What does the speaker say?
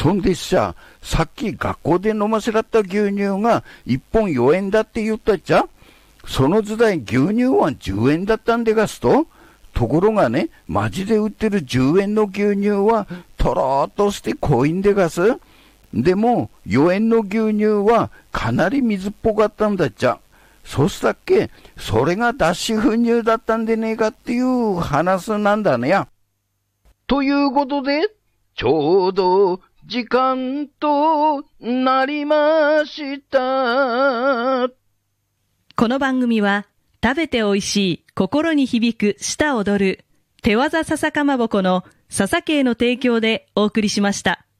そんでさっき学校で飲ませらった牛乳が1本4円だって言ったっちゃ。その時代牛乳は10円だったんでがすと。ところがね、街で売ってる10円の牛乳はとろーっとして濃いんでがす。でも4円の牛乳はかなり水っぽかったんだっちゃ。そしたっけ、それが脱脂粉乳だったんでねえかっていう話なんだねや。ということで、ちょうど時間となりました。 この番組は食べて美味しい、心に響く、舌踊る手わざ笹かまぼこの笹系の提供でお送りしました。